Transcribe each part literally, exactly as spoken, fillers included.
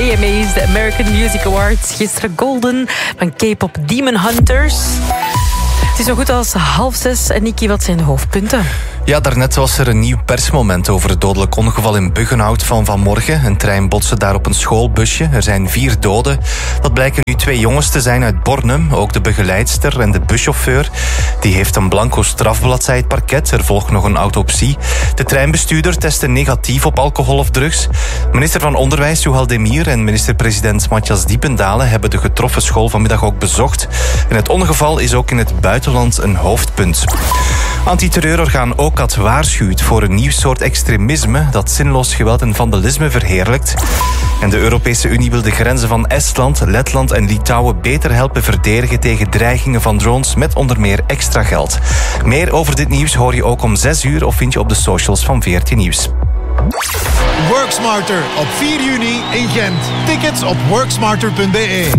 V M A's, de American Music Awards. Gisteren golden van K-pop Demon Hunters. Het is zo goed als half zes. En Niki, wat zijn de hoofdpunten? Ja, daarnet was er een nieuw persmoment over het dodelijk ongeval in Buggenhout van vanmorgen. Een trein botste daar op een schoolbusje. Er zijn vier doden. Dat blijken nu twee jongens te zijn uit Bornem. Ook de begeleidster en de buschauffeur. Die heeft een blanco strafblad, zei het parket. Er volgt nog een autopsie. De treinbestuurder testte negatief op alcohol of drugs. Minister van Onderwijs Juhal Demir en minister-president Matthias Diependalen hebben de getroffen school vanmiddag ook bezocht. En het ongeval is ook in het buitenland een hoofdpunt. Antiterreurorgaan O C A D waarschuwt voor een nieuw soort extremisme dat zinloos geweld en vandalisme verheerlijkt. En de Europese Unie wil de grenzen van Estland, Letland en Litouwen beter helpen verdedigen tegen dreigingen van drones met onder meer extra geld. Meer over dit nieuws hoor je ook om zes uur of vind je op de socials van V R T Nieuws. Worksmarter op vier juni in Gent. Tickets op worksmarter punt b e.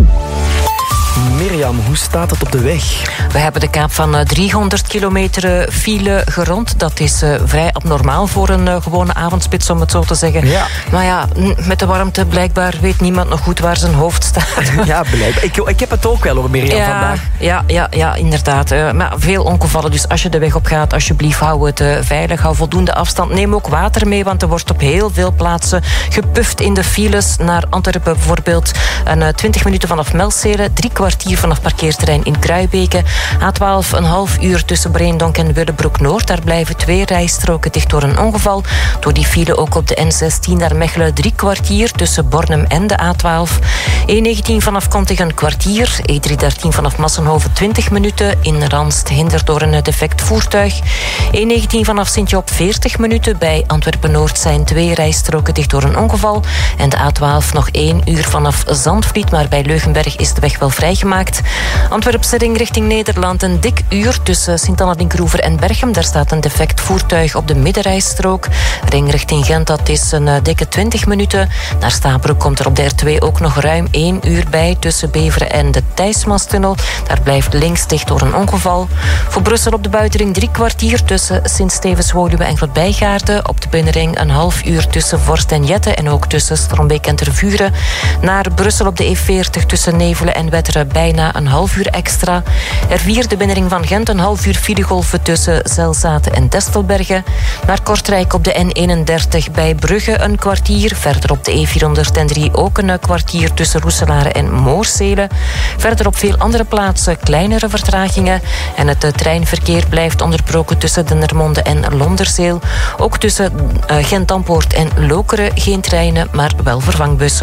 Mirjam, hoe staat het op de weg? We hebben de kaap van driehonderd kilometer file gerond. Dat is uh, vrij abnormaal voor een uh, gewone avondspits, om het zo te zeggen. Ja. Maar ja, met de warmte blijkbaar weet niemand nog goed waar zijn hoofd staat. Ja, blijkbaar. Ik, ik heb het ook wel hoor, Mirjam, ja, vandaag. Ja, ja, ja, inderdaad. Uh, maar veel ongevallen, dus als je de weg op gaat, alsjeblieft, hou het uh, veilig, hou voldoende afstand. Neem ook water mee, want er wordt op heel veel plaatsen gepuft in de files. Naar Antwerpen bijvoorbeeld een uh, twintig minuten vanaf Melzele, drie kwartier vanaf parkeerterrein in Kruibeke. A twaalf, een half uur tussen Breendonk en Willebroek-Noord. Daar blijven twee rijstroken dicht door een ongeval. Door die file ook op de N zestien naar Mechelen drie kwartier tussen Bornem en de A twaalf. E negentien vanaf Kontig een kwartier. E driehonderddertien vanaf Massenhoven twintig minuten. In Ranst hinderd door een defect voertuig. E negentien vanaf Sint-Job veertig minuten. Bij Antwerpen-Noord zijn twee rijstroken dicht door een ongeval. En de A twaalf nog één uur vanaf Zandvliet. Maar bij Leugenberg is de weg wel vrijgemaakt. Antwerpse ring richting Nederland een dik uur tussen Sint-Anna-Dinkroever en Berchem. Daar staat een defect voertuig op de middenrijstrook. Ring richting Gent, dat is een uh, dikke twintig minuten. Naar Stabroek komt er op de R twee ook nog ruim één uur bij tussen Beveren en de Thijsmastunnel. Daar blijft links dicht door een ongeval. Voor Brussel op de buitenring drie kwartier tussen Sint-Stevens-Woluwe en Grootbijgaarden. Op de binnenring een half uur tussen Vorst en Jette en ook tussen Strombeek en Tervuren. Naar Brussel op de E veertig tussen Nevelen en Wetteren bijna een half uur extra. R vier, de binnenring van Gent, een half uur filegolven tussen Zelzaten en Destelbergen. Naar Kortrijk op de N eenendertig bij Brugge een kwartier. Verder op de E vierhonderddrie ook een kwartier tussen Roeselare en Moorsele. Verder op veel andere plaatsen kleinere vertragingen. En het treinverkeer blijft onderbroken tussen Dendermonde en Londerzeel. Ook tussen uh, Gent-Ampoort en Lokeren geen treinen, maar wel vervangbussen.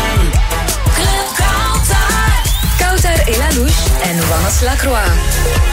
Koutar, Ella Louche en Wannes Lacroix.